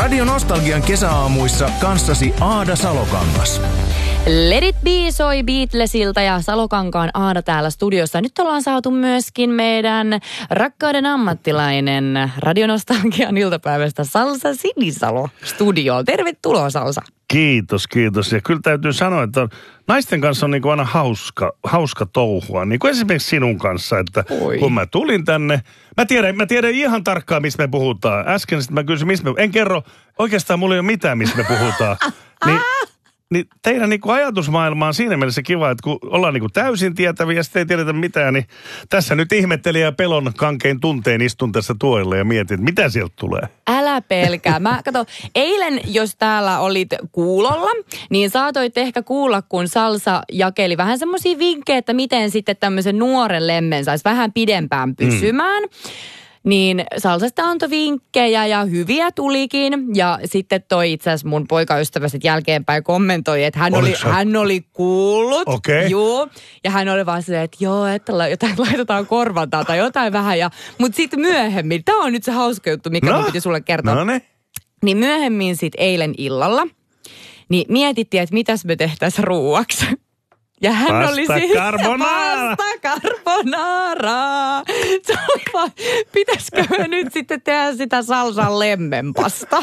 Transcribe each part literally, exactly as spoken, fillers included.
Radio Nostalgian kesäaamuissa kanssasi Aada Salokangas. Let it be soi Beatlesilta ja Salokankaan Aada täällä studiossa. Nyt ollaan saatu myöskin meidän rakkauden ammattilainen Radio Nostalgian iltapäivästä Salsa Sinisalo studioon. Tervetuloa Salsa. Kiitos, kiitos. Ja kyllä täytyy sanoa, että naisten kanssa on niin kuin aina hauska, hauska touhua. Niin kuin esimerkiksi sinun kanssa, että Oi. kun mä tulin tänne, mä tiedän, mä tiedän ihan tarkkaan, mistä me puhutaan. Äsken sitten mä kysyin, mistä me, en kerro, oikeastaan mulla ei ole mitään, mistä me puhutaan. Niin, niin teidän niin kuin ajatusmaailma on siinä mielessä kiva, että kun ollaan niin kuin täysin tietäviä ja sitten ei tiedetä mitään, niin tässä nyt ihmettelijä ja pelon kankein tunteen istun tässä tuolla ja mietin, että mitä sieltä tulee. Älä pelkää. Mä kato, eilen jos täällä olit kuulolla, niin saatoit ehkä kuulla, kun Salsa jakeli vähän semmoisia vinkkejä, että miten sitten tämmöisen nuoren lemmen saisi vähän pidempään pysymään. Mm. Niin Salsasta antoi vinkkejä ja hyviä tulikin. Ja sitten toi itse asiassa mun poikaystävä sitten jälkeenpäin kommentoi, että hän oli, hän oli kuullut. Okei. Okay. Joo. Ja hän oli vaan silleen, että joo, että jotain laitetaan korvantaa tai jotain vähän. Ja, mutta sitten myöhemmin, tämä on nyt se hauska juttu, mikä no, mun piti sulle kertoa. No ne. Niin myöhemmin sitten eilen illalla, niin mietittiin, että mitäs me tehtäisiin ruuaksi. Ja hän pasta oli siis carbonara. Pasta carbonara. Se oli vaan, pitäisikö me nyt sitten tehdä sitä Salsan lemmenpasta?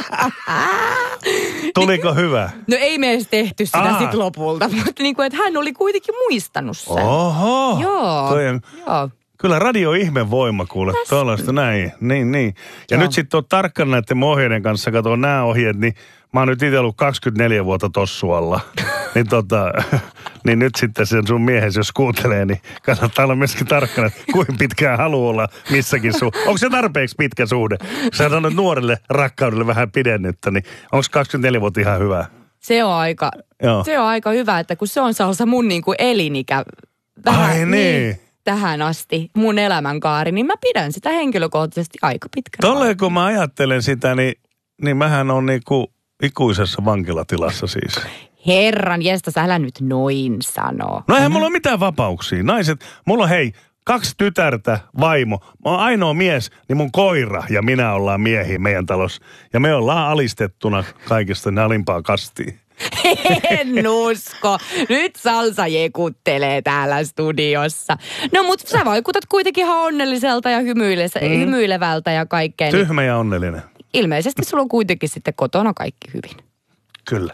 Tuliko hyvä? No ei me edes tehty sitä sitten lopulta, mutta niin kuin, että hän oli kuitenkin muistanut sen. Oho. Joo. Toi on, Joo. Kyllä radio ihme voima kuule, tuollaista näin, niin, niin. Ja Joo. nyt sitten oot tarkkana näiden ohjeiden kanssa, katso nämä ohjeet, niin mä oon nyt itse ollut kaksikymmentäneljä vuotta tossu alla. niin, tota, niin nyt sitten sen sun miehesi, jos kuuntelee, niin kannattaa olla myöskin tarkkana, että kuinka pitkään haluaa olla missäkin suhde. Onko se tarpeeksi pitkä suhde? Sä sanot nuorelle rakkaudelle vähän pidennettä, niin onko kaksikymmentäneljä vuotta ihan hyvä? Se on aika, se on aika hyvä, että kun se on Salsa mun niin kuin elinikä. Vähän, Ai niin. niin. Tähän asti mun elämänkaari, niin mä pidän sitä henkilökohtaisesti aika pitkään. Tolleen kun mä ajattelen sitä, niin, niin mähän on niinku ikuisessa vankilatilassa siis. Herran jestas, älä nyt noin sano. No eihän mulla ole mitään vapauksia. Naiset, mulla on hei, kaksi tytärtä, vaimo. Mä oon ainoa mies, niin mun koira ja minä ollaan miehiä meidän talossa. Ja me ollaan alistettuna kaikista ne alimpaa kastiin. En usko. Nyt Salsa jekuttelee täällä studiossa. No mutta sä vaikutat kuitenkin ihan onnelliselta ja hymyile- mm. hymyilevältä ja kaikkeen. Tyhmä ja onnellinen. Ilmeisesti sulla on kuitenkin sitten kotona kaikki hyvin. Kyllä.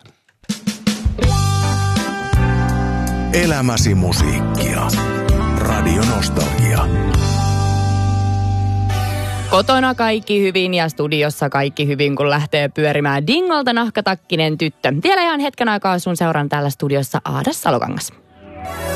Elämäsi musiikkia. Radio Nostalgia. Kotona kaikki hyvin ja studiossa kaikki hyvin, kun lähtee pyörimään Dingolta nahkatakkinen tyttö. Vielä ihan hetken aikaa sun seuran täällä studiossa Aada Salokangas.